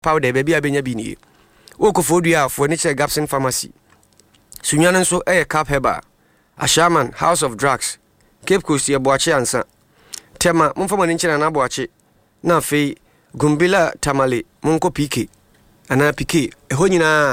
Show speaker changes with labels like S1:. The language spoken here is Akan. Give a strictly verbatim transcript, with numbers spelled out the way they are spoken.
S1: powder baby abenya bi ni Okofodua for nature Gapson Pharmacy Sunyanan so eh Cap Heba Ashaman House of Drugs Cape Coast ye boache ansa Tema mumfama ninchina na boache na fei Gumbila Tamale munko P K ana P K eho nyina